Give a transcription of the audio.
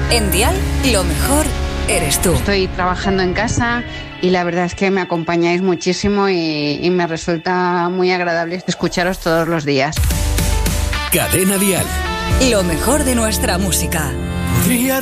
En Dial, lo mejor eres tú. Estoy trabajando en casa y la verdad es que me acompañáis muchísimo y me resulta muy agradable escucharos todos los días. Cadena Dial. Lo mejor de nuestra música.